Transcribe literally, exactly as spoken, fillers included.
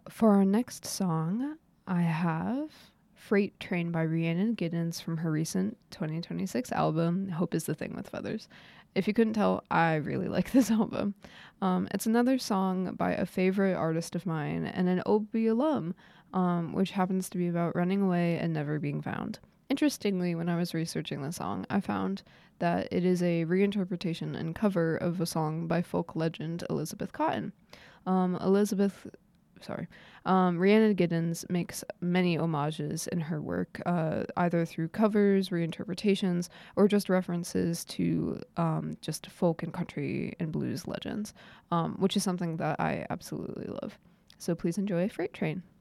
For our next song, I have Freight Train by Rhiannon Giddens from her recent twenty twenty-six album, Hope is the Thing with Feathers. If you couldn't tell, I really like this album. Um, it's another song by a favorite artist of mine and an O B alum, um, which happens to be about running away and never being found. Interestingly, when I was researching the song, I found that it is a reinterpretation and cover of a song by folk legend Elizabeth Cotten. Um, Elizabeth sorry, um, Rhiannon Giddens makes many homages in her work, uh, either through covers, reinterpretations, or just references to um, just folk and country and blues legends, um, which is something that I absolutely love. So please enjoy Freight Train.